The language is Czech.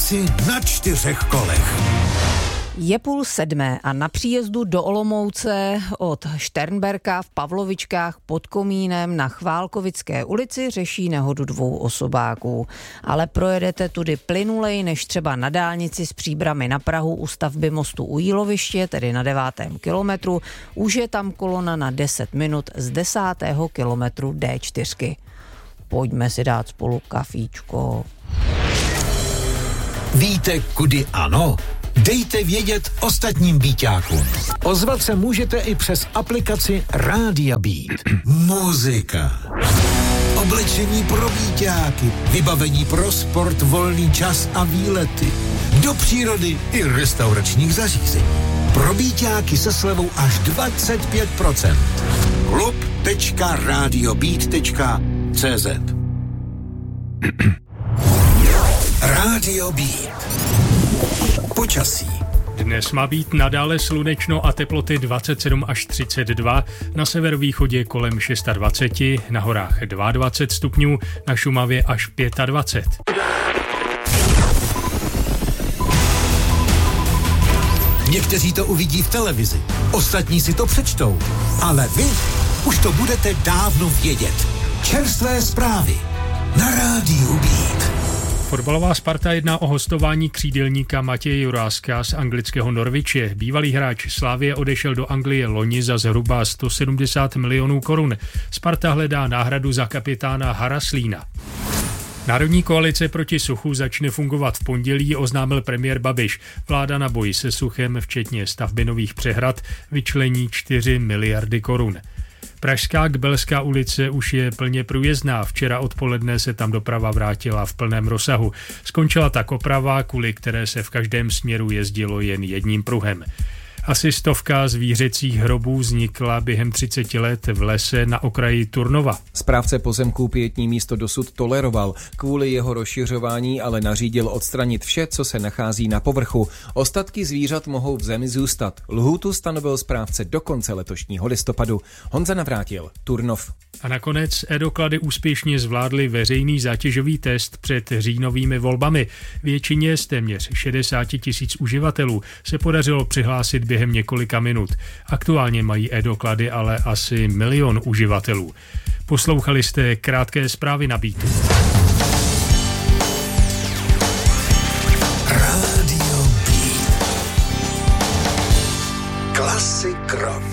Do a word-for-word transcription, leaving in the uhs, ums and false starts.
Časy na čtyřech kolech. Je půl sedmé a na příjezdu do Olomouce od Šternberka v Pavlovičkách pod Komínem na Chválkovické ulici řeší nehodu dvou osobáků. Ale projedete tudy plynulej než třeba na dálnici z Příbrami na Prahu u stavby mostu u Jíloviště, tedy na devátém kilometru. Už je tam kolona na deset minut z desátého kilometru dé čtyři. Pojďme si dát spolu kafíčko. Víte, kudy ano? Dejte vědět ostatním Bíťákům. Ozvat se můžete i přes aplikaci Rádia Beat. Muzika, oblečení pro Bíťáky, vybavení pro sport, volný čas a výlety, do přírody i restauračních zařízení. Pro Bíťáky se slevou až dvacet pět procent. klub tečka radiobeat tečka cé zet Radio Beat. Počasí. Dnes má být nadále slunečno a teploty dvacet sedm až třicet dva, na severovýchodě kolem dvacet šest, na horách dvacet dva stupňů, na Šumavě až dvacet pět. Někteří to uvidí v televizi, ostatní si to přečtou, ale vy už to budete dávno vědět. Čerstvé zprávy na Rádiu Beat. Fotbalová Sparta jedná o hostování křídelníka Matěje Juráska z anglického Norwiche. Bývalý hráč Slavie odešel do Anglie loni za zhruba sto sedmdesát milionů korun. Sparta hledá náhradu za kapitána Haraslína. Národní koalice proti suchu začne fungovat v pondělí, oznámil premiér Babiš. Vláda na boj se suchem, včetně stavby nových přehrad, vyčlení čtyři miliardy korun. Pražská Kbelská ulice už je plně průjezdná. Včera odpoledne se tam doprava vrátila v plném rozsahu. Skončila tak oprava, kvůli které se v každém směru jezdilo jen jedním pruhem. Asi stovka zvířecích hrobů vznikla během třiceti let v lese na okraji Turnova. Správce pozemků pietní místo dosud toleroval. Kvůli jeho rozšiřování ale nařídil odstranit vše, co se nachází na povrchu. Ostatky zvířat mohou v zemi zůstat. Lhůtu stanovil správce do konce letošního listopadu. Honza Navrátil, Turnov. A nakonec e-doklady úspěšně zvládly veřejný zátěžový test před říjnovými volbami. Většině z téměř šedesát tisíc uživatelů se podařilo přihlásit během několika minut. Aktuálně mají e-doklady ale asi milion uživatelů. Poslouchali jste krátké zprávy na Beatu. Radio Beat. Klasik rock.